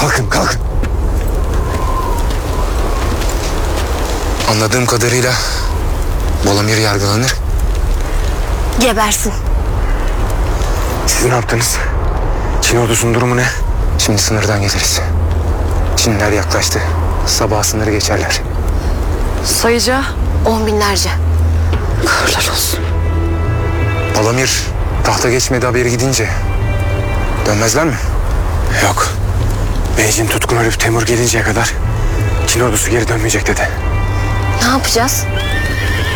Kalkın, kalkın. Anladığım kadarıyla Bolamir yargılanır. Gebersin. Siz ne yaptınız? Çin ordusunun durumu ne? Şimdi sınırdan geliriz. Çinliler yaklaştı. Sabah sınırı geçerler. Sayıca 10 binlerce. Kahırlar olsun. Bolamir tahta geçmedi haberi gidince dönmezler mi? Yok. Beijing tutkun ölüp Temur gelinceye kadar Çin ordusu geri dönmeyecek dedi. Ne yapacağız?